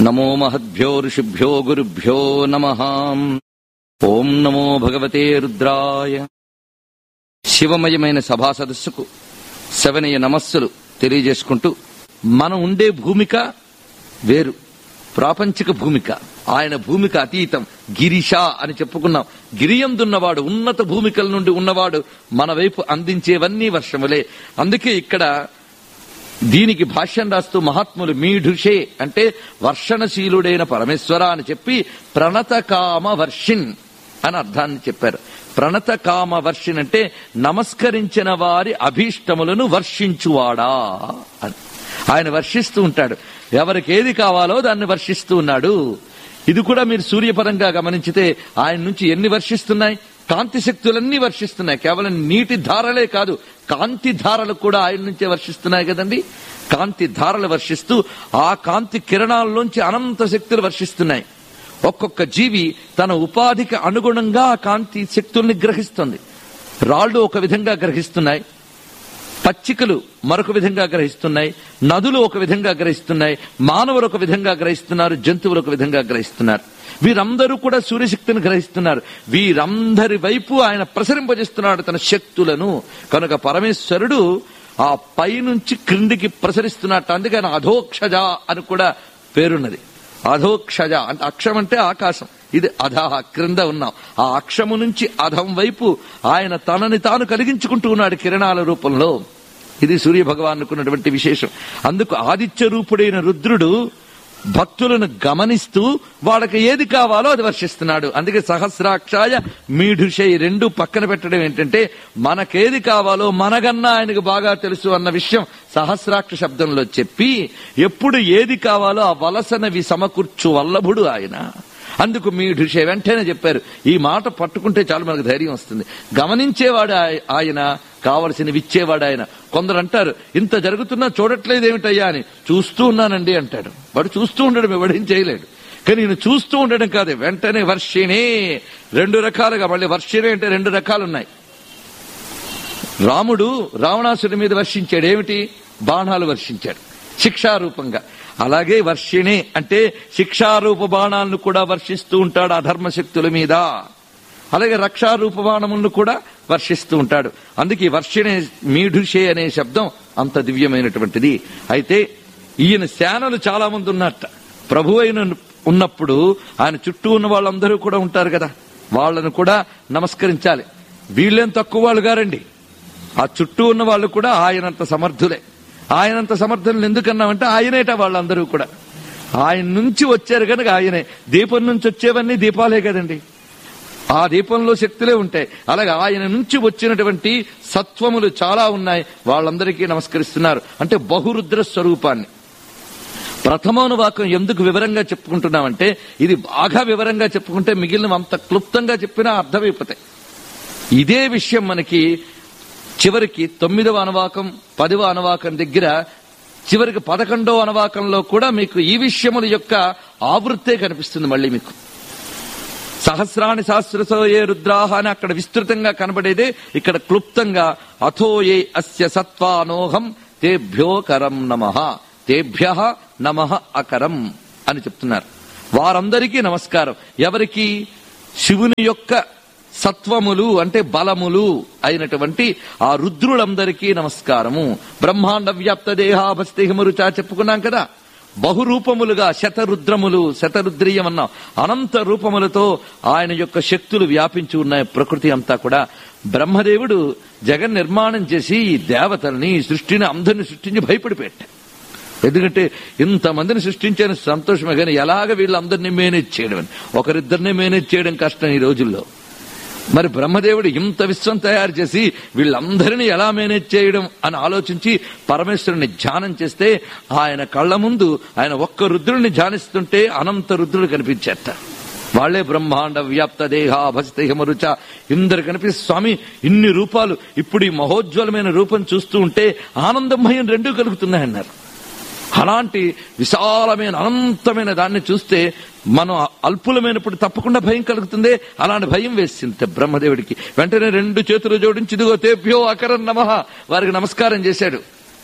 నమో మహద్భ్యో ఋషిభ్యో గురుభ్యో నమః. ఓం నమో భగవతే రుద్రాయ. శివమయమైన సభా సదస్సుకు శవనీయ నమస్సులు తెలియజేసుకుంటూ, మనం ఉండే భూమిక వేరు, ప్రాపంచిక భూమిక. ఆయన భూమిక అతీతం, గిరిష అని చెప్పుకున్నాం. గిరియందున్నవాడు, ఉన్నత భూమికల నుండి ఉన్నవాడు మన వైపు అందించేవన్నీ వర్షములే. అందుకే ఇక్కడ దీనికి భాష్యం రాస్తూ మహాత్ములు మీఢుషే అంటే వర్షణశీలుడైన పరమేశ్వర అని చెప్పి ప్రణతకామ వర్షిన్ అని అర్థాన్ని చెప్పారు. ప్రణతకామ వర్షిన్ అంటే నమస్కరించిన వారి అభీష్టములను వర్షించువాడా అని. ఆయన వర్షిస్తూ ఉంటాడు, ఎవరికి ఏది కావాలో దాన్ని వర్షిస్తూ ఉన్నాడు. ఇది కూడా మీరు సూర్యపరంగా గమనించితే ఆయన నుంచి ఎన్ని వర్షిస్తున్నాయి? కాంతి శక్తులన్నీ వర్షిస్తున్నాయి. కేవలం నీటి ధారలే కాదు, కాంతి ధారలు కూడా ఆయన నుంచే వర్షిస్తున్నాయి కదండి. కాంతి ధారలు వర్షిస్తూ ఆ కాంతి కిరణాల్లోంచి అనంత శక్తులు వర్షిస్తున్నాయి. ఒక్కొక్క జీవి తన ఉపాధికి అనుగుణంగా ఆ కాంతి శక్తుల్ని గ్రహిస్తుంది. రాళ్లు ఒక విధంగా గ్రహిస్తున్నాయి, పచ్చికలు మరొక విధంగా గ్రహిస్తున్నాయి, నదులు ఒక విధంగా గ్రహిస్తున్నాయి, మానవులు ఒక విధంగా గ్రహిస్తున్నారు, జంతువులు ఒక విధంగా గ్రహిస్తున్నారు. వీరందరూ కూడా సూర్యశక్తిని గ్రహిస్తున్నారు. వీరందరి వైపు ఆయన ప్రసరింపజేస్తున్నాడు తన శక్తులను. కనుక పరమేశ్వరుడు ఆ పైనుంచి క్రిందికి ప్రసరిస్తున్నట్టు. అందుకే ఆయన అధోక్షజ అని కూడా పేరున్నది. అధోక్షజ అంటే అక్షం అంటే ఆకాశం, ఇది అధః క్రింద ఉన్నాం. ఆ అక్షము నుంచి అధం వైపు ఆయన తనని తాను కలిగించుకుంటూ ఉన్నాడు కిరణాల రూపంలో. ఇది సూర్య భగవానుకున్నటువంటి విశేషం. అందుకు ఆదిత్య రూపుడైన రుద్రుడు భక్తులను గమనిస్తూ వాళ్ళకి ఏది కావాలో అది వర్షిస్తున్నాడు. అందుకే సహస్రాక్షాయ మీఢుషై రెండు పక్కన పెట్టడం ఏంటంటే, మనకేది కావాలో మనకన్నా ఆయనకు బాగా తెలుసు అన్న విషయం సహస్రాక్ష శబ్దంలో చెప్పి, ఎప్పుడు ఏది కావాలో ఆ వలసనవి సమకూర్చు వల్లభుడు ఆయన. అందుకు మీఢుషే వెంటనే చెప్పారు. ఈ మాట పట్టుకుంటే చాలు మనకు ధైర్యం వస్తుంది. గమనించేవాడు ఆయన, కావలసినవి ఇచ్చేవాడు ఆయన. కొందరు అంటారు, ఇంత జరుగుతున్నా చూడట్లేదు ఏమిటయ్యా అని. చూస్తూ ఉన్నానండి అంటాడు. వాడు చూస్తూ ఉండడం ఎవడేం చేయలేడు. కానీ నేను చూస్తూ ఉండడం కాదు, వెంటనే వర్షిణే. రెండు రకాలుగా, మళ్ళీ వర్షిణే అంటే రెండు రకాలు ఉన్నాయి. రాముడు రావణాసుడి మీద వర్షించాడు. ఏమిటి? బాణాలు వర్షించాడు శిక్షారూపంగా. అలాగే వర్షిణే అంటే శిక్షారూప బాణాలను కూడా వర్షిస్తూ ఉంటాడు అధర్మశక్తుల మీద. అలాగే రక్షారూప బాణములను కూడా వర్షిస్తూ ఉంటాడు. అందుకే వర్షిణే మీఢుషే అనే శబ్దం అంత దివ్యమైనటువంటిది. అయితే ఈయన సేనలు చాలా మంది ఉన్నట్ట. ప్రభు అయిన ఉన్నప్పుడు ఆయన చుట్టూ ఉన్న వాళ్ళందరూ కూడా ఉంటారు కదా, వాళ్ళను కూడా నమస్కరించాలి. వీళ్ళేం తక్కువ వాళ్ళు గారండి. ఆ చుట్టూ ఉన్న వాళ్ళు కూడా ఆయనంత సమర్థులే. ఆయనంత సమర్థులను ఎందుకన్నామంటే ఆయనేట వాళ్ళందరూ కూడా. ఆయన నుంచి వచ్చారు కనుక ఆయనే. దీపం నుంచి వచ్చేవన్నీ దీపాలే కదండి, ఆ దీపంలో శక్తులే ఉంటాయి. అలాగే ఆయన నుంచి వచ్చినటువంటి సత్వములు చాలా ఉన్నాయి. వాళ్ళందరికీ నమస్కరిస్తున్నారు. అంటే బహురుద్ర స్వరూపాన్ని. ప్రథమానువాకం ఎందుకు వివరంగా చెప్పుకుంటున్నామంటే, ఇది బాగా వివరంగా చెప్పుకుంటే మిగిలిన అంత క్లుప్తంగా చెప్పినా అర్థమైపోతాయి. ఇదే విషయం మనకి చివరికి 9వ అనువాకం 10వ అనువాకం దగ్గర, చివరికి 11వ అనువాకంలో కూడా మీకు ఈ విషయముల యొక్క ఆవృత్తే కనిపిస్తుంది. మళ్ళీ మీకు సహస్రాణి సహస్రసో ఏ రుద్రాహ అని అక్కడ విస్తృతంగా కనబడేదే ఇక్కడ క్లుప్తంగా అథో ఏ అస్య సత్వానోహం తేభ్యో కరం నమః తేభ్యః నమః అకరం అని చెప్తున్నారు. వారందరికీ నమస్కారం. ఎవరికి? శివుని యొక్క సత్వములు అంటే బలములు అయినటువంటి ఆ రుద్రులందరికీ నమస్కారము. బ్రహ్మాండ వ్యాప్త దేహాభస్తిహమరుచా చెప్పుకున్నాం కదా. బహురూపములుగా శతరుద్రములు, శతరుద్రీయం అన్నాం. అనంత రూపములతో ఆయన యొక్క శక్తులు వ్యాపించి ఉన్నాయి ప్రకృతి అంతా కూడా. బ్రహ్మదేవుడు జగన్ నిర్మాణం చేసి ఈ దేవతల్ని, సృష్టిని అందరిని సృష్టించి భయపడిపెట్టాడు. ఎందుకంటే ఇంతమందిని సృష్టించాను సంతోషమే, కానీ ఎలాగ వీళ్ళందరినీ మేనేజ్ చేయడం, ఒకరిద్దరిని మేనేజ్ చేయడం కష్టం ఈ రోజుల్లో. మరి బ్రహ్మదేవుడు ఇంత విశ్వం తయారు చేసి వీళ్ళందరినీ ఎలా మేనేజ్ చేయడం అని ఆలోచించి పరమేశ్వరుని ధ్యానం చేస్తే ఆయన కళ్ళ ముందు ఆయన ఒక్క రుద్రుడిని ధ్యానిస్తుంటే అనంత రుద్రుడు కనిపించేట. వాళ్లే బ్రహ్మాండ వ్యాప్త దేహాభస్తిహమరుచ ఇందరు కనిపిస్తే, స్వామి ఇన్ని రూపాలు, ఇప్పుడు ఈ మహోజ్వలమైన రూపం చూస్తూ ఉంటే ఆనందం భయం రెండూ కలుగుతున్నాయన్నారు. అలాంటి విశాలమైన అనంతమైన దాన్ని చూస్తే మనం అల్పులమైనప్పుడు తప్పకుండా భయం కలుగుతుంది. అలాంటి భయం వేసింది బ్రహ్మదేవుడికి. వెంటనే రెండు చేతులు జోడించి ఇదిగో తేభ్యో అకరం నమః వారికి నమస్కారం చేశాడు.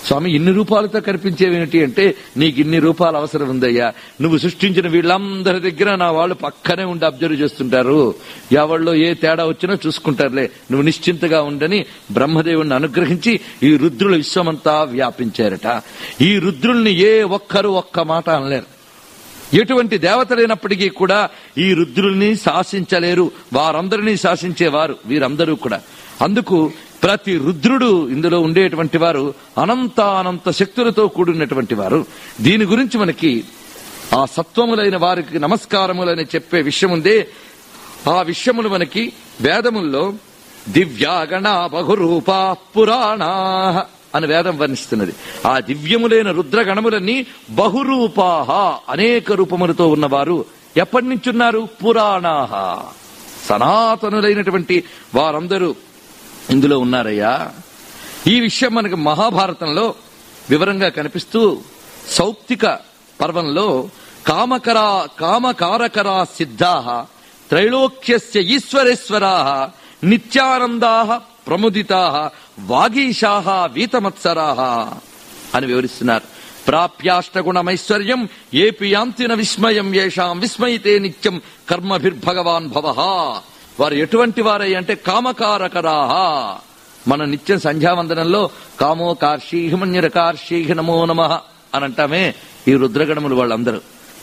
స్వామి ఇన్ని రూపాలతో కనిపించేవేమిటి అంటే, నీకు ఇన్ని రూపాలు అవసరం ఉందయ్యా. నువ్వు సృష్టించిన వీళ్ళందరి దగ్గర నా వాళ్ళు పక్కనే ఉండి అబ్జర్వ్ చేస్తుంటారు. ఎవళ్ళలో ఏ తేడా వచ్చినా చూసుకుంటారులే, నువ్వు నిశ్చింతగా ఉండని బ్రహ్మదేవుణ్ణి అనుగ్రహించి ఈ రుద్రుల విశ్వమంతా వ్యాపించారట. ఈ రుద్రుల్ని ఏ ఒక్కరు ఒక్క మాట అనలేరు. ఎటువంటి దేవతలైనప్పటికీ కూడా ఈ రుద్రుల్ని శాసించలేరు. వారందరినీ శాసించేవారు వీరందరూ కూడా. అందుకు ప్రతి రుద్రుడు ఇందులో ఉండేటువంటి వారు అనంత శక్తులతో కూడినటువంటి వారు. దీని గురించి మనకి ఆ సత్వములైన వారికి నమస్కారములని చెప్పే విషయం ఉందే, ఆ విషయములు మనకి వేదముల్లో దివ్యాగణ బహురూపా పురాణా అని వేదం వర్ణిస్తున్నది. ఆ దివ్యములైన రుద్రగణములన్నీ బహురూపాహ అనేక రూపములతో ఉన్నవారు. ఎప్పటి నుంచి ఉన్నారు? పురాణాహ సనాతనులైనటువంటి వారందరూ ఇందులో ఉన్నారయ్యా. ఈ విషయం మనకి మహాభారతంలో వివరంగా కనిపిస్తూ సౌప్తిక పర్వంలో కామకారకరా సిద్ధాః త్రైలోక్యస్య ఈశ్వరేశ్వరాః నిత్యానందాః ప్రముదితాః వాగీశాః వీతమత్సరాః అని వివరిస్తున్నారు. ప్రాప్యాష్టగుణమైశ్వర్యం ఏపి యాంతిన విస్మయం యేషాం విస్మయితే నిత్యం కర్మభిర్భగవాన్ భవః. వారు ఎటువంటి వారై అంటే కామకారకరాహ. మన నిత్యం సంధ్యావందనంలో కామో కార్షీహి మన్యురకార్షీహి నమో నమః అని అంటామే ఈ రుద్రగణములు వాళ్ళందరూ.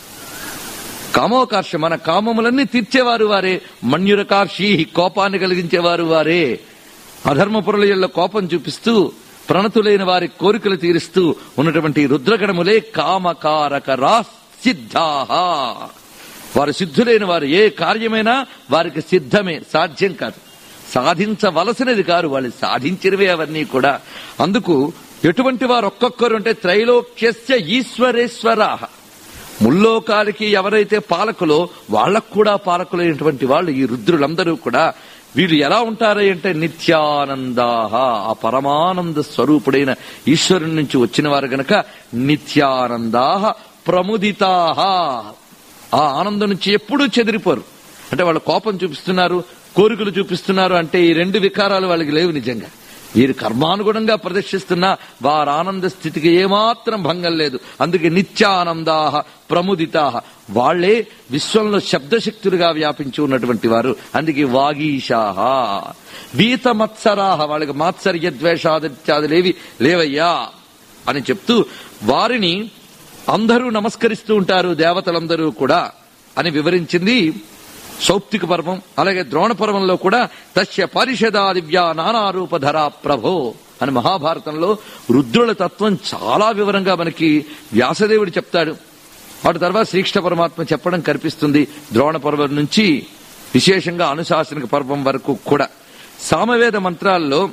కామోకార్ష మన కామములన్నీ తీర్చేవారు వారే. మన్యురకార్షీహి కోపాన్ని కలిగించేవారు వారే. అధర్మపురుల కోపం చూపిస్తూ ప్రణతులైన వారి కోరికలు తీరుస్తూ ఉన్నటువంటి రుద్రగణములే కామకారకరా సిద్ధాః. వారు సిద్ధులైన వారు. ఏ కార్యమైనా వారికి సిద్ధమే, సాధ్యం కాదు, సాధించవలసినది కాదు, వాళ్ళు సాధించినవే అవన్నీ కూడా. అందుకు ఎటువంటి వారు ఒక్కొక్కరు అంటే త్రైలోక్యస్య ఈశ్వరేశ్వరాః. ముల్లోకాలకి ఎవరైతే పాలకులో వాళ్లకు కూడా పాలకులైనటువంటి వాళ్ళు ఈ రుద్రులందరూ కూడా. వీళ్ళు ఎలా ఉంటారు అంటే నిత్యానందాః. ఆ పరమానంద స్వరూపుడైన ఈశ్వరుని నుంచి వచ్చిన వారు గనక నిత్యానందాః ప్రముదితాః. ఆ ఆనందం నుంచి ఎప్పుడూ చెదిరిపోరు. అంటే వాళ్ళు కోపం చూపిస్తున్నారు, కోరికలు చూపిస్తున్నారు అంటే ఈ రెండు వికారాలు వాళ్ళకి లేవు. నిజంగా వీరు కర్మానుగుణంగా ప్రదర్శిస్తున్నా వారి ఆనంద స్థితికి ఏమాత్రం భంగం లేదు. అందుకే నిత్యానందాః ప్రముదితాః. వాళ్లే విశ్వంలో శబ్దశక్తులుగా వ్యాపించి ఉన్నటువంటి వారు. అందుకే వాగీశాః వీతమత్సరాః. వాళ్ళకి మాత్సర్య ద్వేషాదిత్యాదులేవి లేవయ్యా అని చెప్తూ వారిని అందరూ నమస్కరిస్తూ ఉంటారు, దేవతలందరూ కూడా అని వివరించింది సౌప్తిక పర్వం. అలాగే ద్రోణ పర్వంలో కూడా తస్య పరిషదా దివ్యా నానారూపధరా ప్రభో అని మహాభారతంలో రుద్రుల తత్వం చాలా వివరంగా మనకి వ్యాసదేవుడు చెప్తాడు. వాటి తర్వాత శ్రీకృష్ణ పరమాత్మ చెప్పడం కనిపిస్తుంది. ద్రోణ పర్వం నుంచి విశేషంగా అనుశాసనిక పర్వం వరకు కూడా సామవేద మంత్రాల్లో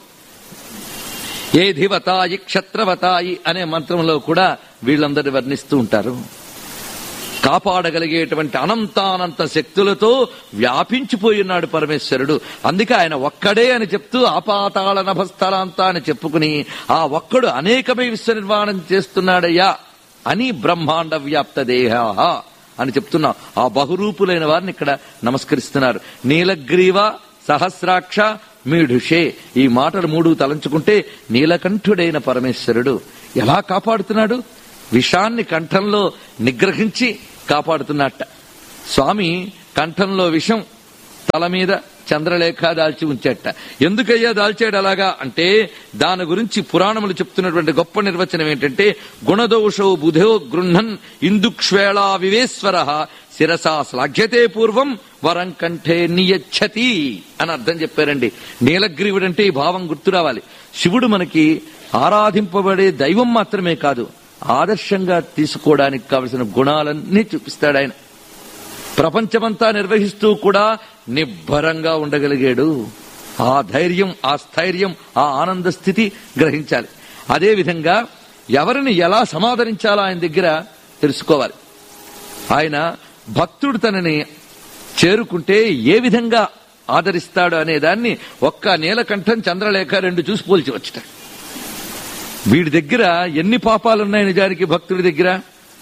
ఏ ధివతాయి క్షత్రవతాయి అనే మంత్రంలో కూడా వీళ్ళందరూ వర్ణిస్తూ ఉంటారు. కాపాడగలిగేటువంటి అనంతానంత శక్తులతో వ్యాపించిపోయినాడు పరమేశ్వరుడు. అందుకే ఆయన ఒక్కడే అని చెప్తూ ఆపాతాళ నభస్థలాంత అని చెప్పుకుని ఆ ఒక్కడు అనేకమై విశ్వ నిర్మాణం చేస్తున్నాడయ్యా అని బ్రహ్మాండ వ్యాప్త దేహ అని చెప్తున్నా. ఆ బహురూపులైన వారిని ఇక్కడ నమస్కరిస్తున్నారు. నీలగ్రీవ సహస్రాక్ష మీఢుషే. ఈ మాటలు మూడు తలంచుకుంటే నీలకంఠుడైన పరమేశ్వరుడు ఎలా కాపాడుతున్నాడు? విషాన్ని కంఠంలో నిగ్రహించి కాపాడుతున్నట్ట. స్వామి కంఠంలో విషం, తల మీద చంద్రలేఖ దాల్చి ఉంచేట. ఎందుకయ్యా దాల్చాడు అలాగా అంటే దాని గురించి పురాణములు చెప్తున్నటువంటి గొప్ప నిర్వచనం ఏంటంటే గుణదోషో బుధో గృహన్ ఇందుక్ష్వేళా వివేశ్వర శిరసా శ్లాఘ్యతే పూర్వం వరం కంఠే నియచ్చతి అని అర్థం చెప్పారండి. నీలగ్రీవుడంటే ఈ భావం గుర్తు రావాలి. శివుడు మనకి ఆరాధింపబడే దైవం మాత్రమే కాదు, ఆదర్శంగా తీసుకోవడానికి కావలసిన గుణాలన్నీ చూపిస్తాడు ఆయన. ప్రపంచమంతా నిర్వహిస్తూ కూడా నిబ్బరంగా ఉండగలిగాడు. ఆ ధైర్యం, ఆ స్థైర్యం, ఆ ఆనంద స్థితి గ్రహించాలి. అదేవిధంగా ఎవరిని ఎలా సమాదరించాలో ఆయన దగ్గర తెలుసుకోవాలి. ఆయన భక్తుడు తనని చేరుకుంటే ఏ విధంగా ఆదరిస్తాడు అనే దాన్ని ఒక్క నీలకంఠం చంద్రలేఖ రెండు చూసి పోల్చవచ్చుట. వీడి దగ్గర ఎన్ని పాపాలున్నాయి నిజానికి భక్తుడి దగ్గర?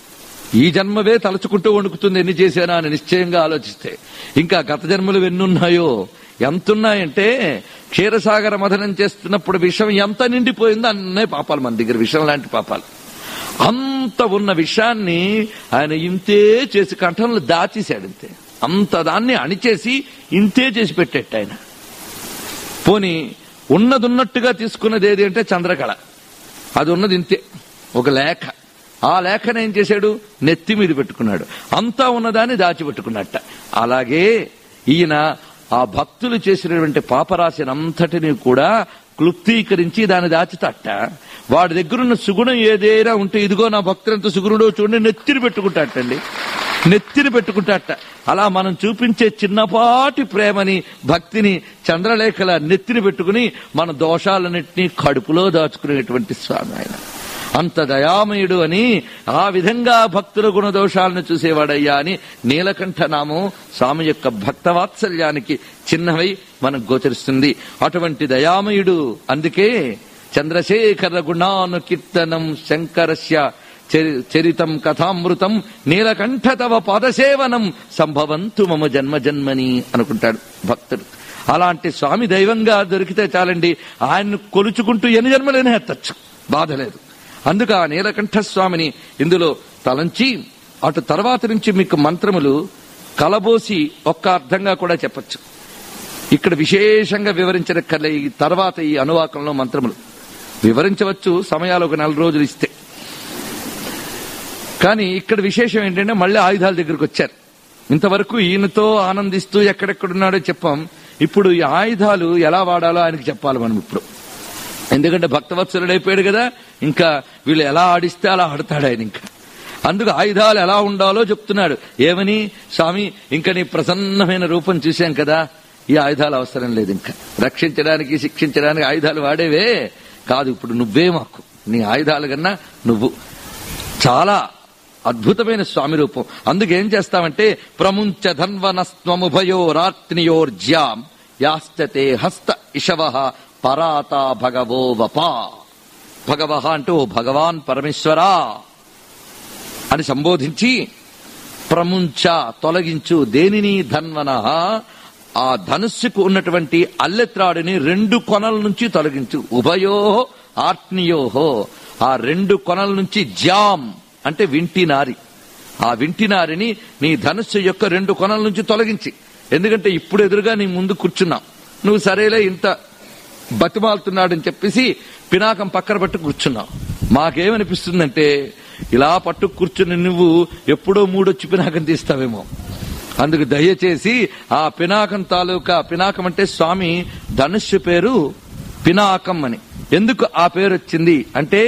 ఈ జన్మవే తలుచుకుంటూ వణుకుతుంది ఎన్ని చేశానా అని నిశ్చయంగా ఆలోచిస్తే. ఇంకా గత జన్మలు ఎన్నున్నాయో, ఎంతున్నాయంటే క్షీరసాగర మథనం చేస్తున్నప్పుడు విషం ఎంత నిండిపోయిందో అన్నే పాపాలు మన దగ్గర, విషం లాంటి పాపాలు. అంత ఉన్న విషయాన్ని ఆయన ఇంతే చేసి కంఠంలో దాచేశాడు. ఇంతే అంత దాన్ని అణిచేసి ఇంతే చేసి పెట్టేట ఆయన. పోని ఉన్నదున్నట్టుగా తీసుకున్నది ఏది అంటే చంద్రకళ. అది ఉన్నది ఇంతే, ఒక లేఖ. ఆ లేఖను ఏం చేశాడు, నెత్తి మీద పెట్టుకున్నాడు. అంతా ఉన్నదాన్ని దాచిపెట్టుకున్నట్ట. అలాగే ఈయన ఆ భక్తులు చేసినటువంటి పాపరాశిని అంతటిని కూడా క్లుప్తీకరించి దాన్ని దాచితట్ట. వాడి దగ్గరున్న సుగుణం ఏదైనా ఉంటే, ఇదిగో నా భక్తులంత సుగుణుడో చూడండి, నెత్తిని పెట్టుకుంటాటండి, నెత్తిని పెట్టుకుంటాట. అలా మనం చూపించే చిన్నపాటి ప్రేమని, భక్తిని చంద్రలేఖల నెత్తిని పెట్టుకుని మన దోషాలన్నింటినీ కడుపులో దాచుకునేటువంటి స్వామి ఆయన. అంత దయామయుడు అని, ఆ విధంగా భక్తుల గుణదోషాలను చూసేవాడయ్యా అని నీలకంఠ నామం స్వామి యొక్క భక్తవాత్సల్యానికి చిన్నవై మనకు గోచరిస్తుంది. అటువంటి దయామయుడు. అందుకే చంద్రశేఖర గుణాను కీర్తనం శంకరస్య చరితం కథామృతం నీలకంఠ తవ పాదసేవనం సంభవంతు మమ జన్మ జన్మని అనుకుంటాడు భక్తుడు. అలాంటి స్వామి దైవంగా దొరికితే చాలండి, ఆయన్ను కొలుచుకుంటూ ఎన్ని జన్మలైనా ఎత్తచ్చు, బాధ లేదు. అందుకు ఆ నీలకంఠ స్వామిని ఇందులో తలంచి, అటు తర్వాత నుంచి మీకు మంత్రములు కలబోసి ఒక్క అర్థంగా కూడా చెప్పచ్చు. ఇక్కడ విశేషంగా వివరించనక్కర్లే. ఈ తర్వాత ఈ అనువాకంలో మంత్రములు వివరించవచ్చు, సమయాలు ఒక 4 రోజులు ఇస్తే. కానీ ఇక్కడ విశేషం ఏంటంటే మళ్ళీ ఆయుధాల దగ్గరకు వచ్చారు. ఇంతవరకు ఈయనతో ఆనందిస్తూ ఎక్కడెక్కడున్నాడో చెప్పాం. ఇప్పుడు ఈ ఆయుధాలు ఎలా వాడాలో ఆయనకి చెప్పాలి మనం ఇప్పుడు. ఎందుకంటే భక్తవత్సలుడు అయిపోయాడు కదా, ఇంకా వీళ్ళు ఎలా ఆడిస్తే అలా ఆడతాడు ఆయన. ఇంకా అందుకు ఆయుధాలు ఎలా ఉండాలో చెప్తున్నాడు. ఏమని, స్వామి ఇంకా నీ ప్రసన్నమైన రూపం చూశాం కదా, ఈ ఆయుధాలు అవసరం లేదు, ఇంకా రక్షించడానికి శిక్షించడానికి ఆయుధాలు వాడేవే కాదు, ఇప్పుడు నువ్వే మాకు, నీ ఆయుధాలు కన్నా నువ్వు. చాలా అద్భుతమైన స్వామి రూపం. అందుకేం చేస్తామంటే, ప్రముంచ ధన్వనస్త్వముభయో రాత్నియోర్జ్యాం యాశ్చతే హస్త ఇషవః పరాతా భగవో వపా. భగవః అంటే ఓ భగవాన్ పరమేశ్వరా అని సంబోధించి, ప్రముంచ తొలగించు, దేనిని, ధన్వనః ఆ ధనుస్సుకు ఉన్నటువంటి అల్లెత్రాడిని 2 కొనల నుంచి తొలగించు. ఉభయో ఆర్త్నియోహో, ఆ 2 కొనల నుంచి, జ్యాం అంటే వింటినారి, ఆ వింటినారిని నీ ధనుస్సు యొక్క 2 కొనల నుంచి తొలగించి. ఎందుకంటే ఇప్పుడు ఎదురుగా నీ ముందు కూర్చున్నాం, నువ్వు సరేలే ఇంత బతిమాలుతున్నాడని చెప్పేసి పినాకం పక్కన పట్టు కూర్చున్నావు. మాకేమనిపిస్తుందంటే, ఇలా పట్టు కూర్చుని నువ్వు ఎప్పుడో 3 వచ్చి పినాకం తీస్తావేమో. అందుకు దయచేసి ఆ పినాకం తాలూకా, పినాకం అంటే స్వామి ధనుస్సు పేరు పినాకం అని. ఎందుకు ఆ పేరు వచ్చింది అంటే,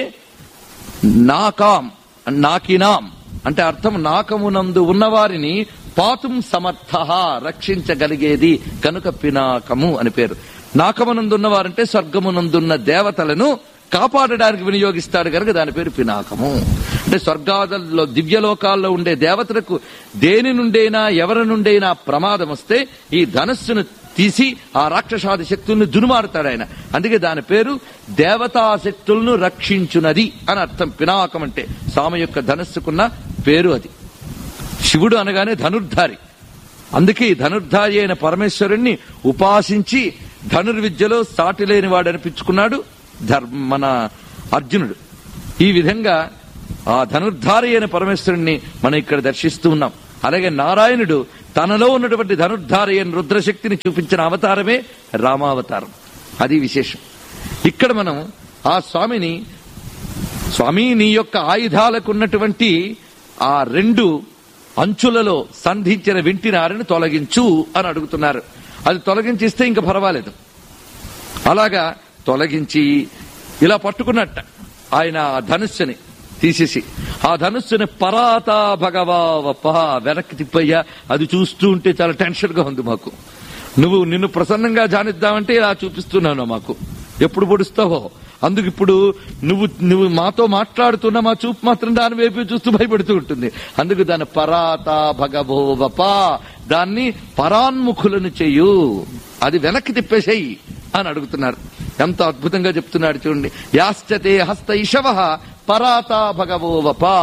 నాకాం నాకినాం అంటే అర్థం నాకమునందు ఉన్నవారిని పాతుం సమర్థ, రక్షించగలిగేది కనుక పినాకము అని పేరు. నాకమునందున్నవారంటే స్వర్గమునందున్న దేవతలను కాపాడడానికి వినియోగిస్తాడు కనుక దాని పేరు పినాకము. అంటే స్వర్గాలలో దివ్యలోకాల్లో ఉండే దేవతలకు దేని నుండైనా ఎవరి నుండైనా ప్రమాదం వస్తే ఈ ధనస్సును తీసి ఆ రాక్షసాది శక్తులను దునుమారుతాడు ఆయన. అందుకే దాని పేరు దేవతా శక్తులను రక్షించునది అని అర్థం. పినాకం అంటే స్వామి యొక్క ధనస్సుకున్న పేరు అది. శివుడు అనగానే ధనుర్ధారి. అందుకే ఈ ధనుర్ధారి అయిన పరమేశ్వరుణ్ణి ఉపాసించి ధనుర్విద్యలో సాటి లేని వాడు అనిపించుకున్నాడు మన అర్జునుడు. ఈ విధంగా ఆ ధనుర్ధారి అయిన పరమేశ్వరుణ్ణి మనం ఇక్కడ దర్శిస్తూ ఉన్నాం. అలాగే నారాయణుడు తనలో ఉన్నటువంటి ధనుర్ధారి అయిన రుద్రశక్తిని చూపించిన అవతారమే రామావతారం. అది విశేషం. ఇక్కడ మనం ఆ స్వామిని, స్వామి నీ యొక్క ఆయుధాలకు ఉన్నటువంటి ఆ 2 అంచులలో సంధించిన వింటినారిని తొలగించు అని అడుగుతున్నారు. అది తొలగించిస్తే ఇంకా పర్వాలేదు. అలాగా తొలగించి ఇలా పట్టుకున్నట్ట ఆయన ఆ ధనుస్సుని తీసేసి, ఆ ధనుస్సుని పరాతా భగవావప, వెనక్కి తిప్పయ్యా. అది చూస్తూ ఉంటే చాలా టెన్షన్ గా ఉంది మాకు. నువ్వు నిన్ను ప్రసన్నంగా జానిద్దామంటే ఇలా చూపిస్తున్నావు మాకు, ఎప్పుడు పొడుస్తావో. అందుకు ఇప్పుడు నువ్వు మాతో మాట్లాడుతున్నా మా చూపు మాత్రం దాని వైపు చూస్తూ భయపడుతూ ఉంటుంది. అందుకు దాని పరాతా భగవోవప, దాన్ని పరాన్ముఖులను చెయ్యు, అది వెనక్కి తిప్పేసేయి అని అడుగుతున్నారు. ఎంత అద్భుతంగా చెప్తున్నాడు చూడండి. యాశ్చతే హస్త ఇషవః పరాతా భగవోవప,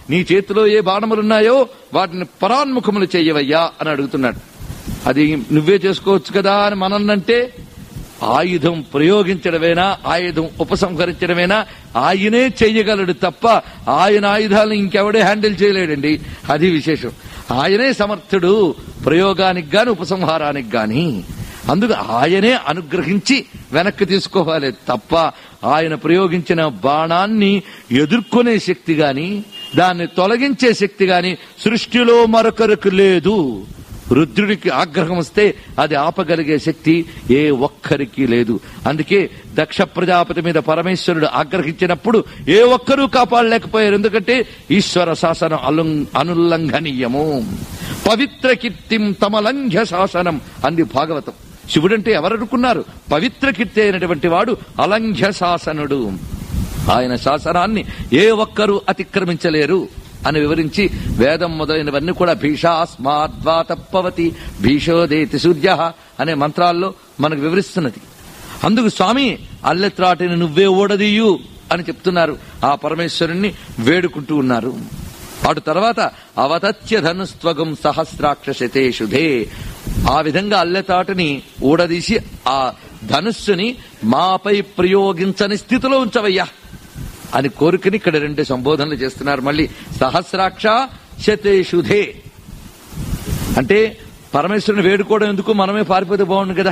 నీ చేతిలో ఏ బాణములున్నాయో వాటిని పరాన్ముఖములు చెయ్యవయ్యా అని అడుగుతున్నాడు. అది నువ్వే చేసుకోవచ్చు కదా అని మనల్నంటే, ఆయుధం ప్రయోగించడమేనా, ఆయుధం ఉపసంహరించడమేనా ఆయనే చెయ్యగలడు తప్ప ఆయన ఆయుధాలను ఇంకెవడే హ్యాండిల్ చేయలేడండి. అది విశేషం. ఆయనే సమర్థుడు ప్రయోగానికి గాని ఉపసంహారానికి గాని. అందుకు ఆయనే అనుగ్రహించి వెనక్కి తీసుకోవాలి తప్ప ఆయన ప్రయోగించిన బాణాన్ని ఎదుర్కొనే శక్తి గాని దాన్ని తొలగించే శక్తి గాని సృష్టిలో మరొకరికి లేదు. రుద్రుడికి ఆగ్రహం వస్తే అది ఆపగలిగే శక్తి ఏ ఒక్కరికి లేదు. అందుకే దక్ష ప్రజాపతి మీద పరమేశ్వరుడు ఆగ్రహించినప్పుడు ఏ ఒక్కరూ కాపాడలేకపోయారు. ఎందుకంటే ఈశ్వర శాసనం అనుల్లంఘనీయము. పవిత్ర కీర్తిం తమలంఘ్య శాసనం అంది భాగవతం. శివుడంటే ఎవరనుకున్నారు? పవిత్ర కీర్తి అయినటువంటి వాడు అలంఘ్య శాసనుడు. ఆయన శాసనాన్ని ఏ ఒక్కరూ అతిక్రమించలేరు అని వివరించి వేదం మొదలైనవన్నీ కూడా భీషాస్మాద్వాతప్పవతి భీషోదేతి సూర్య అనే మంత్రాల్లో మనకు వివరిస్తున్నది. అందుకు స్వామి అల్లెత్రాటిని నువ్వే ఓడదీయు అని చెప్తున్నారు. ఆ పరమేశ్వరుణ్ణి వేడుకుంటూ ఉన్నారు. అటు తర్వాత అవతత్య ధనుస్త్వగం సహస్రాక్షశతేషుధే, ఆ విధంగా అల్లెతాటిని ఊడదీసి ఆ ధనుస్సుని మాపై ప్రయోగించని స్థితిలో ఉంచవయ్యా అని కోరికని ఇక్కడ 2 సంబోధనలు చేస్తున్నారు. మళ్ళీ సహస్రాక్ష శతేషుధే అంటే పరమేశ్వరుని వేడుకోవడం ఎందుకు, మనమే పారిపోతే బాగుండు కదా.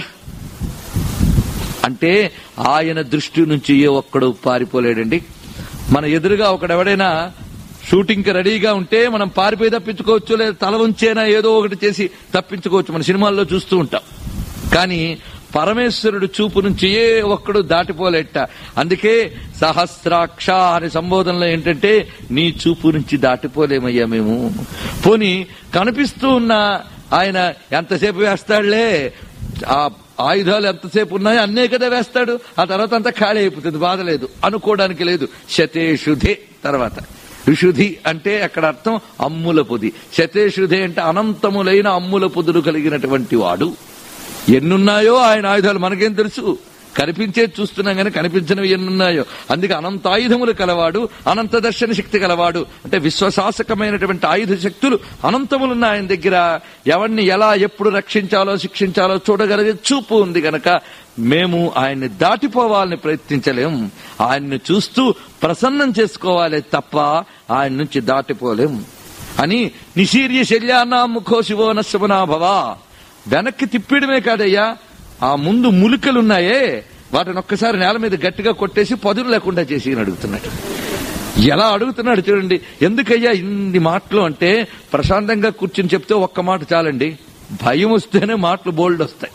అంటే ఆయన దృష్టి నుంచి ఏ ఒక్కడు పారిపోలేడండి. మన ఎదురుగా ఒకడెవడైనా షూటింగ్ కి రెడీగా ఉంటే మనం పారిపోయి తప్పించుకోవచ్చు, లేదా తల ఉంచేనా ఏదో ఒకటి చేసి తప్పించుకోవచ్చు. మన సినిమాల్లో చూస్తూ ఉంటాం. కానీ పరమేశ్వరుడు చూపు నుంచి ఏ ఒక్కడు దాటిపోలేట. అందుకే సహస్రాక్ష అనే సంబోధనలో ఏంటంటే నీ చూపు నుంచి దాటిపోలేమయ్యా మేము. పోనీ కనిపిస్తూ ఉన్న ఆయన ఎంతసేపు వేస్తాడులే, ఆ ఆయుధాలు ఎంతసేపు ఉన్నాయో అన్నే కదా వేస్తాడు, ఆ తర్వాత అంతా ఖాళీ అయిపోతుంది, బాధ లేదు అనుకోవడానికి లేదు. శతేషుధే తర్వాత విశుద్ధి అంటే అక్కడ అర్థం అమ్ముల పొది. శతేషుధే అంటే అనంతములైన అమ్ముల పొదులు కలిగినటువంటి వాడు. ఎన్నున్నాయో ఆయన ఆయుధాలు మనకేం తెలుసు, కనిపించేది చూస్తున్నాం కానీ కనిపించినవి ఎన్నున్నాయో. అందుకే అనంత ఆయుధములు కలవాడు, అనంత దర్శన శక్తి కలవాడు. అంటే విశ్వశాసకమైనటువంటి ఆయుధ శక్తులు అనంతములున్న ఆయన దగ్గర ఎవరిని ఎలా ఎప్పుడు రక్షించాలో శిక్షించాలో చూడగలిగే చూపు ఉంది గనక మేము ఆయన్ని దాటిపోవాలని ప్రయత్నించలేం. ఆయన్ని చూస్తూ ప్రసన్నం చేసుకోవాలి తప్ప ఆయన నుంచి దాటిపోలేం అని నిశీర్య శల్యానా ముఖో శివో నశమనాభవ. వెనక్కి తిప్పిడమే కాదయ్యా, ఆ ముందు ములికలున్నాయే వాటిని ఒక్కసారి నేల మీద గట్టిగా కొట్టేసి పదులు లేకుండా చేసి అడుగుతున్నాడు. ఎలా అడుగుతున్నాడు చూడండి. ఎందుకయ్యా ఇన్ని మాటలు అంటే ప్రశాంతంగా కూర్చుని చెప్తే ఒక్క మాట చాలండి. భయం వస్తేనే మాటలు బోల్డ్ వస్తాయి.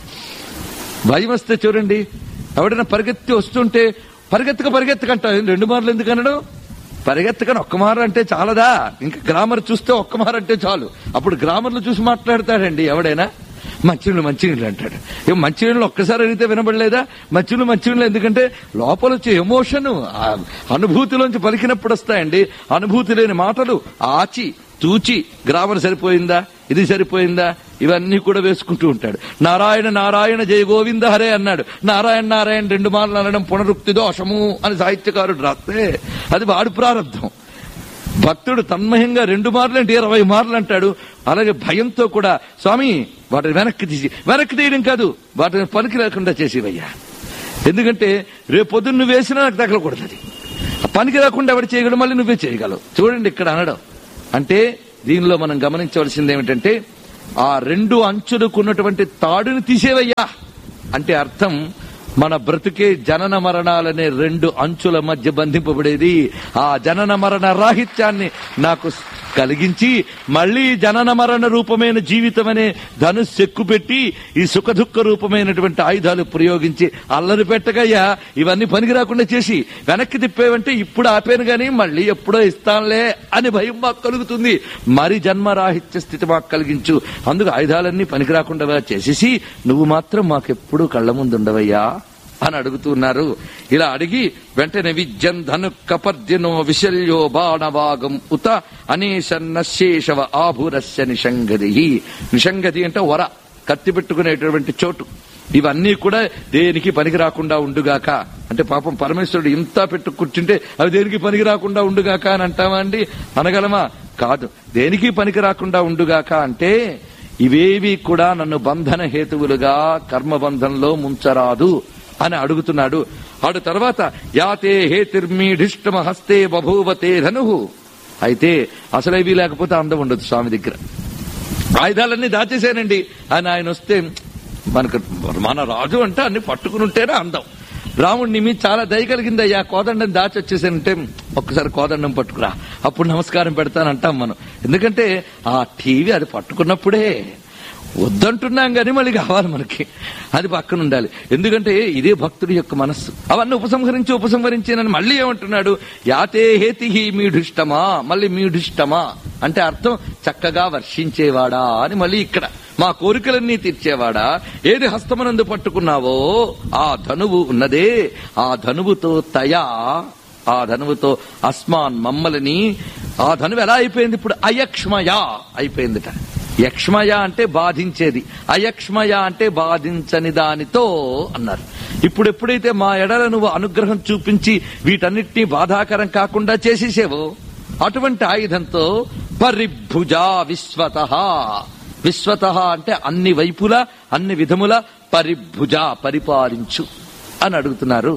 భయం వస్తే చూడండి, ఎవడైనా పరిగెత్తి వస్తుంటే పరిగెత్తకంట 2 మార్లు ఎందుకు అనడం? పరిగెత్తకని ఒక్క మారు అంటే చాలదా? ఇంకా గ్రామర్ చూస్తే ఒక్క మారు అంటే చాలు. అప్పుడు గ్రామర్లు చూసి మాట్లాడతాడండి ఎవడైనా. మంచినీళ్ళు అంటాడు. మంచినీళ్ళు ఒక్కసారి అడిగితే వినబడలేదా? మంచినీళ్ళు ఎందుకంటే లోపల వచ్చే ఎమోషన్, అనుభూతిలోంచి పలికినప్పుడు వస్తాయండి. అనుభూతి లేని మాటలు ఆచి తూచి గ్రామర్ సరిపోయిందా, ఇది సరిపోయిందా, ఇవన్నీ కూడా వేసుకుంటూ ఉంటాడు. నారాయణ నారాయణ జయ గోవింద హరే అన్నాడు. నారాయణ నారాయణ 2 మార్లు అనడం పునరుక్తి దోషము అని సాహిత్యకారుడు రాస్తే అది వాడు ప్రారంభం. భక్తుడు తన్మయంగా 2 మార్లు అంటే 20 మార్లు అంటాడు. అలాగే భయంతో కూడా స్వామి వాటిని వెనక్కి తీయడం కాదు, వాటిని పనికి లేకుండా చేసేవయ్యా. ఎందుకంటే రేపొద్దున నువ్వు వేసినా నాకు తగలకూడదు. అది పనికి రాకుండా ఎవరు చేయగలవు, మళ్ళీ నువ్వే చేయగలవు. చూడండి ఇక్కడ అనడం అంటే దీనిలో మనం గమనించవలసింది ఏమిటంటే ఆ 2 అంచులకున్నటువంటి తాడుని తీసేవయ్యా అంటే అర్థం మన బ్రతుకే జనన మరణాలనే 2 అంచుల మధ్య బంధింపబడేది. ఆ జనన మరణ రాహిత్యాన్ని నాకు కలిగించి మళ్లీ జనన మరణ రూపమైన జీవితం అనే ధనుస్సు ఎక్కుపెట్టి ఈ సుఖ దుఃఖ రూపమైనటువంటి ఆయుధాలు ప్రయోగించి అల్లరి పెట్టగయ్యా ఇవన్నీ పనికి రాకుండా చేసి వెనక్కి తిప్పేవంటే ఇప్పుడు ఆపాను గాని మళ్లీ ఎప్పుడో ఇస్తానులే అని భయం మాకు కలుగుతుంది. మరి జన్మరాహిత్య స్థితి మాకు కలిగించు. అందుకు ఆయుధాలన్నీ పనికి రాకుండా చేసేసి నువ్వు మాత్రం మాకెప్పుడు కళ్ల ముందు ఉండవయ్యా అని అడుగుతున్నారు. ఇలా అడిగి వెంటనే విద్యం ధను కపర్దినో విశల్యో బాణవాగం ఉత అనేశన్నశేషవ ఆభురస్య నిషంగది. నిషంగది అంటే వర, కత్తి పెట్టుకునేటువంటి చోటు. ఇవన్నీ కూడా దేనికి పనికి రాకుండా ఉండుగాక అంటే పాపం పరమేశ్వరుడు ఇంత పెట్టు కూర్చుంటే అవి దేనికి పనికి రాకుండా ఉండుగాక అని అంటామా అండి? అనగలమా? కాదు. దేనికి పనికి రాకుండా ఉండుగాక అంటే ఇవేవి కూడా నన్ను బంధన హేతువులుగా కర్మబంధంలో ముంచరాదు అని అడుగుతున్నాడు. ఆడు తర్వాత యాతే హేతిర్మీఢిష్టమ హస్తే బభూవతే ధను. అయితే అసలేవి లేకపోతే అందం ఉండదు స్వామి దగ్గర. ఆయుధాలన్నీ దాచేశానండి అని ఆయన వస్తే మన రాజు అంటే అన్ని పట్టుకుని ఉంటేనే అందం. రాముడిని మీ చాలా దయ కలిగిందయ్యా, కోదండం దాచి వచ్చేసానంటే ఒక్కసారి కోదండం పట్టుకురా, అప్పుడు నమస్కారం పెడతానంటాం మనం. ఎందుకంటే ఆ టీవీ అది పట్టుకున్నప్పుడే వద్దంటున్నాం కానీ మళ్ళీ కావాలి మనకి, అది పక్కన ఉండాలి. ఎందుకంటే ఇదే భక్తుడి యొక్క మనస్సు. అవన్నీ ఉపసంహరించేనని మళ్ళీ ఏమంటున్నాడు? యాతే హేతి మీఢిష్టమా, మళ్ళీ మీఢిష్టమా అంటే అర్థం చక్కగా వర్షించేవాడా అని. మళ్ళీ ఇక్కడ మా కోరికలన్నీ తీర్చేవాడా, ఏది హస్తమనందు పట్టుకున్నావో ఆ ధనువు ఉన్నదే, ఆ ధనువుతో ఆ ధనువుతో అస్మాన్ మమ్మల్ని, ఆ ధనువు ఎలా అయిపోయింది ఇప్పుడు? అయక్ష్మయ అయిపోయిందిట. యక్ష్మయ అంటే బాధించేది, అయక్ష్మయ అంటే బాధించని దానితో అన్నారు. ఇప్పుడు ఎప్పుడైతే మా ఎడల నువ్వు అనుగ్రహం చూపించి వీటన్నిటినీ బాధాకరం కాకుండా చేసేసేవో అటువంటి ఆయుధంతో పరిభుజా విశ్వతః. విశ్వతః అంటే అన్ని వైపులా అన్ని విధముల పరిభుజ పరిపాలించు అని అడుగుతున్నారు.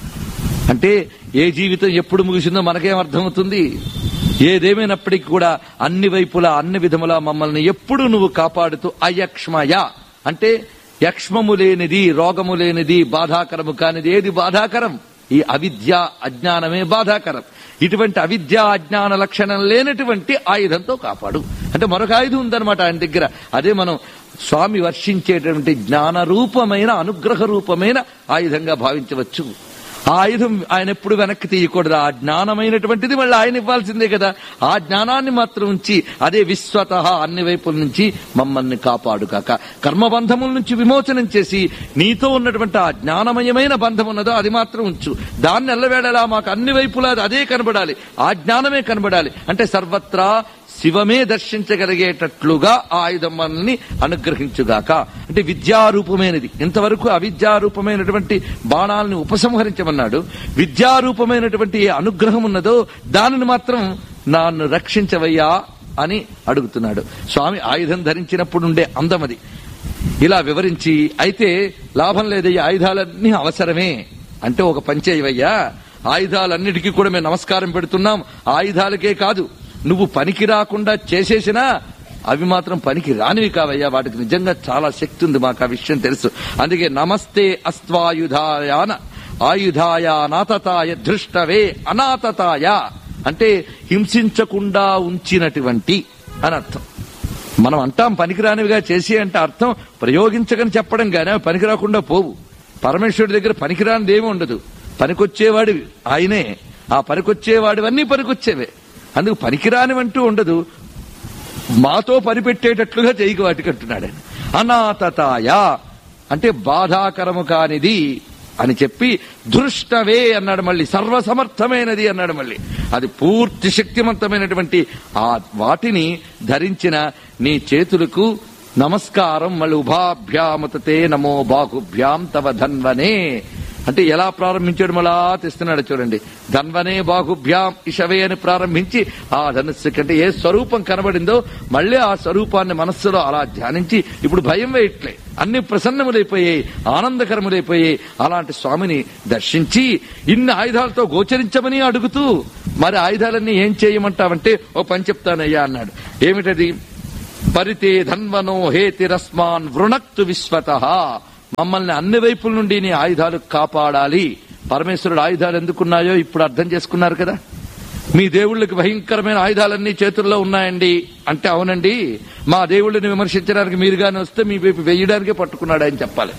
అంటే ఏ జీవితం ఎప్పుడు ముగిసిందో మనకేం అర్థమవుతుంది? ఏదేమైనప్పటికీ కూడా అన్ని వైపులా అన్ని విధములా మమ్మల్ని ఎప్పుడు నువ్వు కాపాడుతూ అయక్ష్మయ అంటే యక్ష్మము లేనిది, రోగము లేనిది, బాధాకరము కానిది ఏది బాధాకరం? ఈ అవిద్య అజ్ఞానమే బాధాకరం. ఇటువంటి అవిద్య అజ్ఞాన లక్షణం లేనటువంటి ఆయుధంతో కాపాడు అంటే మరొక ఆయుధం ఉందన్నమాట ఆయన దగ్గర. అదే మనం స్వామి వర్షించేటువంటి జ్ఞాన రూపమైన అనుగ్రహ రూపమైన ఆయుధంగా భావించవచ్చు. ఆ ఆయుధం ఆయన ఎప్పుడు వెనక్కి తీయకూడదు. ఆ జ్ఞానమైనటువంటిది మళ్ళీ ఆయన ఇవ్వాల్సిందే కదా. ఆ జ్ఞానాన్ని మాత్రం ఉంచి అదే విశ్వతః అన్ని వైపుల నుంచి మమ్మల్ని కాపాడుగాక. కర్మబంధముల నుంచి విమోచనం చేసి నీతో ఉన్నటువంటి ఆ జ్ఞానమయమైన బంధం ఉన్నదో అది మాత్రం ఉంచు. దాన్ని ఎల్లవేళలా మాకు అన్ని వైపులా అదే కనబడాలి, ఆ జ్ఞానమే కనబడాలి. అంటే సర్వత్రా శివమే దర్శించగలిగేటట్లుగా ఆ ఆయుధం మనల్ని అనుగ్రహించుగాక. అంటే విద్యారూపమైనది. ఇంతవరకు అవిద్యారూపమైనటువంటి బాణాలను ఉపసంహరించమన్నాడు. విద్యారూపమైనటువంటి ఏ అనుగ్రహం ఉన్నదో దానిని మాత్రం నన్ను రక్షించవయ్యా అని అడుగుతున్నాడు. స్వామి ఆయుధం ధరించినప్పుడు ఉండే అందం అది. ఇలా వివరించి అయితే లాభం లేదయ్యా, ఆయుధాలన్నీ అవసరమే అంటే ఒక పంచేయవయ్యా, ఆయుధాలన్నిటికీ కూడా మేము నమస్కారం పెడుతున్నాం. ఆయుధాలకే కాదు, నువ్వు పనికి రాకుండా చేసేసినా అవి మాత్రం పనికి రానివి కావయ్యా, వాటికి నిజంగా చాలా శక్తి ఉంది, మాకు ఆ విషయం తెలుసు. అందుకే నమస్తే అస్త్వాయుధాయాన ఆయుధాయ నాతతాయ ధృష్టవే అనాతతాయ అంటే హింసించకుండా ఉంచినటువంటి అని అర్థం. మనం అంటాం పనికిరానివిగా చేసి అంటే అర్థం ప్రయోగించకని చెప్పడం గానీ అవి పనికి రాకుండా పోవు. పరమేశ్వరుడి దగ్గర పనికిరానిది ఏమి ఉండదు, పనికొచ్చేవాడివి ఆయనే. ఆ పనికొచ్చేవాడివన్నీ పనికొచ్చేవే, అందుకు పనికిరానివంటూ ఉండదు. మాతో పనిపెట్టేటట్లుగా చేయకు వాటికంటున్నాడు ఆయన. అనాతతాయ అంటే బాధాకరము కానిది అని చెప్పి దృష్టవే అన్నాడు. మళ్ళీ సర్వసమర్థమైనది అన్నాడు. మళ్ళీ అది పూర్తి శక్తివంతమైనటువంటి ఆ వాటిని ధరించిన నీ చేతులకు నమస్కారం. మళ్ళీ ఉభాభ్యామతే నమో బాహుభ్యాం తవ ధన్వనే అంటే ఎలా ప్రారంభించాడు మళ్ళా తెస్తున్నాడు చూడండి. ధన్వనే బాహుభ్యాం ఇషవే అని ప్రారంభించి ఆ ధనుస్సు కంటే ఏ స్వరూపం కనబడిందో మళ్ళీ ఆ స్వరూపాన్ని మనస్సులో అలా ధ్యానించి ఇప్పుడు భయం వేయట్లే, అన్ని ప్రసన్నములైపోయాయి, ఆనందకరములైపోయాయి. అలాంటి స్వామిని దర్శించి ఇన్ని ఆయుధాలతో గోచరించమని అడుగుతూ మరి ఆయుధాలన్నీ ఏం చేయమంటావంటే ఓ పని చెప్తానయ్యా అన్నాడు. ఏమిటది? పరితే ధన్వనో హేతిరస్మాన్ వృణక్తు విశ్వతః మమ్మల్ని అన్ని వైపుల నుండి నీ ఆయుధాలు కాపాడాలి. పరమేశ్వరుడు ఆయుధాలు ఎందుకున్నాయో ఇప్పుడు అర్థం చేసుకున్నారు కదా. మీ దేవుళ్ళకి భయంకరమైన ఆయుధాలన్నీ చేతుల్లో ఉన్నాయండి అంటే అవునండి, మా దేవుళ్ళని విమర్శించడానికి మీరుగానే వస్తే మీ వైపు వేయడానికే పట్టుకున్నాడు ఆయన చెప్పాలి.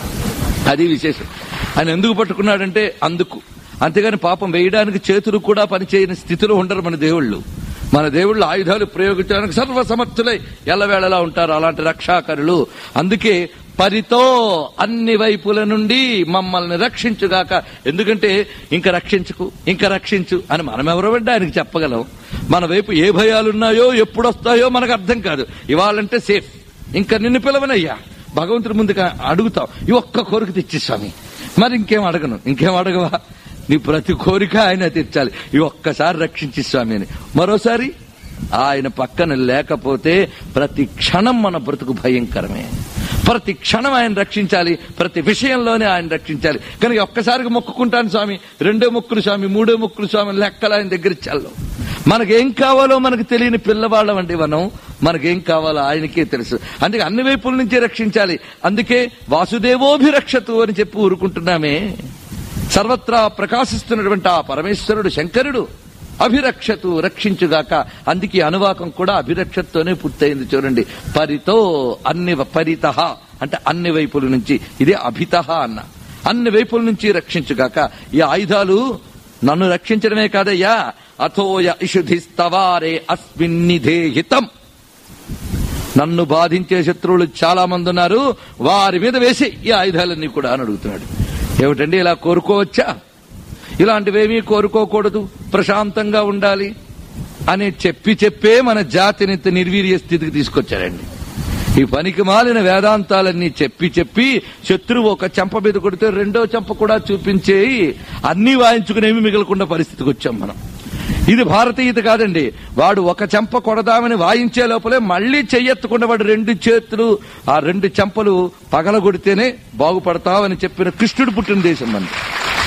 అది విశేషం. ఆయన ఎందుకు పట్టుకున్నాడంటే అందుకు, అంతేగాని పాపం వేయడానికి చేతులు కూడా పనిచేయని స్థితిలో ఉండరు మన దేవుళ్ళు. మన దేవుళ్ళు ఆయుధాలు ప్రయోగించడానికి సర్వసమర్థులై ఎల్లవేళలా ఉంటారు, అలాంటి రక్షాకరులు. అందుకే పరితో అన్ని వైపుల నుండి మమ్మల్ని రక్షించుగాక. ఎందుకంటే ఇంకా రక్షించు అని మనం ఎవరో ఆయనకి చెప్పగలం. మన వైపు ఏ భయాలున్నాయో ఎప్పుడొస్తాయో మనకు అర్థం కాదు. ఇవాళంటే సేఫ్, ఇంకా నిన్ను పిలవనయ్యా భగవంతుడి ముందుగా అడుగుతాం, ఈ ఒక్క కోరిక తెచ్చి స్వామి మరి ఇంకేం అడగవా? నీ ప్రతి కోరిక ఆయన తీర్చాలి. ఈ ఒక్కసారి రక్షించి స్వామి అని. మరోసారి ఆయన పక్కన లేకపోతే ప్రతి క్షణం మన బ్రతుకు భయంకరమే. ప్రతి క్షణం ఆయన రక్షించాలి, ప్రతి విషయంలోనే ఆయన రక్షించాలి. కనుక ఒక్కసారికి మొక్కుకుంటాను స్వామి, రెండో మొక్కులు స్వామి, మూడో మొక్కులు స్వామి, లెక్కలు ఆయన దగ్గర చల్లం. మనకేం కావాలో మనకు తెలియని పిల్లవాళ్ళం అండి మనం. మనకేం కావాలో ఆయనకే తెలుసు. అందుకే అన్ని వైపుల నుంచి రక్షించాలి. అందుకే వాసుదేవోభిరక్షతు అని చెప్పి ఊరుకుంటున్నామే. సర్వత్రా ప్రకాశిస్తున్నటువంటి ఆ పరమేశ్వరుడు శంకరుడు అభిరక్షతు, రక్షించుగాక. అందుకే అనువాకం కూడా అభిరక్షతతోనే పూర్తయింది. చూడండి, పరితో పరితః అంటే అన్ని వైపుల నుంచి, ఇదే అభితః అన్న. అన్ని వైపుల నుంచి రక్షించుగాక. ఈ ఆయుధాలు నన్ను రక్షించడమే కాదయ్యా, అథోయ ఇషుధిస్తవారే అస్మిన్నిధేహితం. నన్ను బాధించే శత్రువులు చాలా మంది ఉన్నారు, వారి మీద వేసి ఈ ఆయుధాలన్నీ కూడా అని అడుగుతున్నాడు. ఏమిటండి ఇలా కోరుకోవచ్చా? ఇలాంటివేమీ కోరుకోకూడదు, ప్రశాంతంగా ఉండాలి అని చెప్పే మన జాతిని నిర్వీర్య స్థితికి తీసుకొచ్చారండి. ఈ పనికి మాలిన వేదాంతాలన్నీ చెప్పి శత్రువు ఒక చెంప మీద కొడితే రెండో చెంప కూడా చూపించేయి అన్నీ వాయించుకునేవి మిగలకుండా పరిస్థితికి వచ్చాం మనం. ఇది భారతీయత కాదండి. వాడు ఒక చెంప కొడదామని వాయించే లోపలే మళ్లీ చెయ్యెత్తకుండా వాడు రెండు చేతులు, ఆ రెండు చెంపలు పగలగొడితేనే బాగుపడతావని చెప్పిన కృష్ణుడు పుట్టిన దేశం మనది.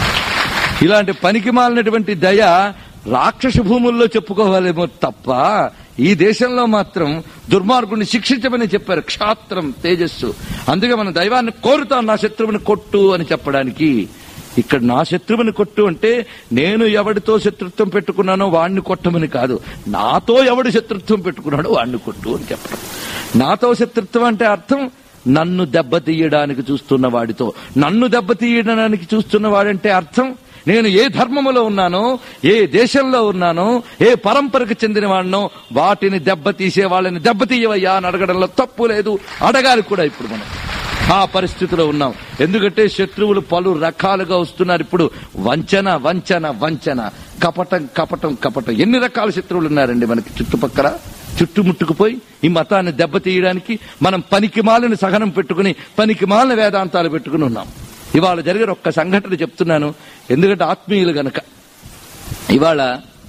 ఇలాంటి పనికి మాలినటువంటి దయ రాక్షస భూముల్లో చెప్పుకోవాలేమో తప్ప ఈ దేశంలో మాత్రం దుర్మార్గుడిని శిక్షించమని చెప్పారు. క్షాత్రం తేజస్సు. అందుకే మన దైవాన్ని కోరుతాం, నా శత్రువుని కొట్టు అని చెప్పడానికి. ఇక్కడ నా శత్రువుని కొట్టు అంటే నేను ఎవడితో శత్రుత్వం పెట్టుకున్నానో వాడిని కొట్టమని కాదు, నాతో ఎవడు శత్రుత్వం పెట్టుకున్నాడో వాడిని కొట్టు అని చెప్పడం. నాతో శత్రుత్వం అంటే అర్థం నన్ను దెబ్బతీయడానికి చూస్తున్న వాడితో. నన్ను దెబ్బతీయడానికి చూస్తున్న వాడంటే అర్థం నేను ఏ ధర్మములో ఉన్నానో, ఏ దేశంలో ఉన్నానో, ఏ పరంపరకు చెందిన వాడినో వాటిని దెబ్బతీసే వాళ్ళని దెబ్బతీయవయ్యా అని అడగడంలో తప్పు లేదు. అడగాలి కూడా. ఇప్పుడు మనం ఆ పరిస్థితిలో ఉన్నాం. ఎందుకంటే శత్రువులు పలు రకాలుగా వస్తున్నారు. ఇప్పుడు వంచన వంచన వంచన, కపటం కపటం కపటం. ఎన్ని రకాల శత్రువులు ఉన్నారండి మనకి చుట్టుపక్కల. చుట్టుముట్టుకుపోయి ఈ మతాన్ని దెబ్బతీయడానికి మనం పనికిమాలిన సహనం పెట్టుకుని, పనికిమాలిన వేదాంతాలు పెట్టుకుని ఉన్నాం. ఇవాళ జరిగిన ఒక్క సంఘటన చెప్తున్నాను, ఎందుకంటే ఆత్మీయులు గనక. ఇవాళ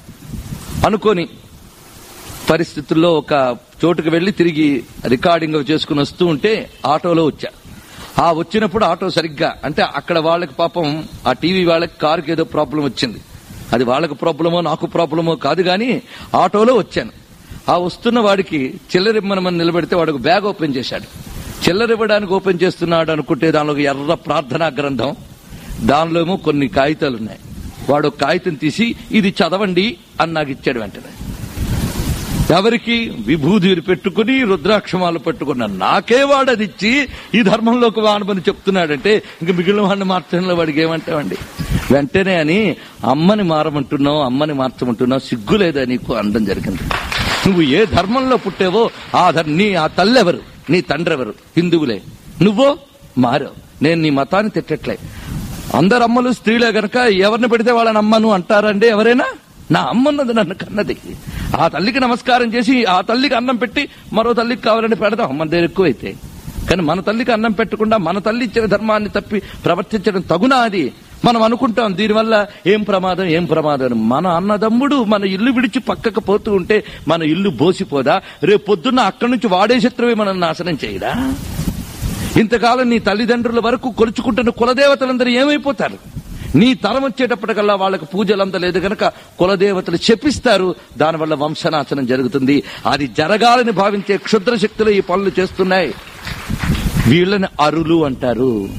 అనుకోని పరిస్థితుల్లో ఒక చోటుకు వెళ్లి తిరిగి రికార్డింగ్ చేసుకుని వస్తూ ఉంటే ఆటోలో వచ్చా. ఆ వచ్చినప్పుడు ఆటో సరిగ్గా అంటే అక్కడ వాళ్ళకి పాపం ఆ టీవీ వాళ్ళకి కారుకి ఏదో ప్రాబ్లం వచ్చింది. అది వాళ్ళకి ప్రాబ్లమో నాకు ప్రాబ్లమో కాదు కానీ ఆటోలో వచ్చాను. ఆ వస్తున్న వాడికి చిల్లరిమ్మనమని నిలబెడితే వాడికి బ్యాగ్ ఓపెన్ చేశాడు. చిల్లరివ్వడానికి ఓపెన్ చేస్తున్నాడు అనుకుంటే దానిలో ఒక ఎర్ర ప్రార్థనా గ్రంథం, దానిలో ఏమో కొన్ని కాగితాలు ఉన్నాయి. వాడు ఒక కాగితం తీసి ఇది చదవండి అని నాకు ఇచ్చాడు. వెంటనే ఎవరికి విభూతిని పెట్టుకుని రుద్రాక్షమాలు పెట్టుకున్నా నాకే వాడు అది ఇచ్చి ఈ ధర్మంలోకి వాడమని చెప్తున్నాడంటే ఇంక మిగిలిన వాడిని మార్చడంలో వాడికి ఏమంటావండి. వెంటనే అని అమ్మని మారమంటున్నావు, అమ్మని మార్చమంటున్నావు, సిగ్గు లేదా నీకు అనడం జరిగింది. నువ్వు ఏ ధర్మంలో పుట్టావో ఆ తల్లి ఎవరు, నీ తండ్రి ఎవరు, హిందువులే. నువ్వో మారావు. నేను నీ మతాన్ని తిట్టట్లే. అందరు అమ్మలు స్త్రీలే గనక ఎవరిని పెడితే వాళ్ళని అమ్మను అంటారండి ఎవరైనా? నా అమ్మన్నది నన్ను కన్నది. ఆ తల్లికి నమస్కారం చేసి ఆ తల్లికి అన్నం పెట్టి మరో తల్లికి కావాలని పెడదాం మన దగ్గర ఎక్కువైతే. కానీ మన తల్లికి అన్నం పెట్టకుండా మన తల్లి ఇచ్చిన ధర్మాన్ని తప్పి ప్రవర్తించడం తగునా? అది మనం అనుకుంటాం దీనివల్ల ఏం ప్రమాదం. మన అన్నదమ్ముడు మన ఇల్లు విడిచి పక్కకు పోతూ ఉంటే మన ఇల్లు బోసిపోదా? రేపు పొద్దున్న అక్కడి నుంచి వాడే శత్రువే మనం నాశనం చేయడా? ఇంతకాలం నీ తల్లిదండ్రుల వరకు కొలుచుకుంటున్న కులదేవతలందరూ ఏమైపోతారు? నీ తరం వచ్చేటప్పటికల్లా వాళ్ళకి పూజలు అందలేదు గనక కులదేవతలు శపిస్తారు. దానివల్ల వంశనాశనం జరుగుతుంది. అది జరగాలని భావించే క్షుద్ర శక్తులు ఈ పనులు చేస్తున్నాయి. వీళ్ళని అరులు అంటారు.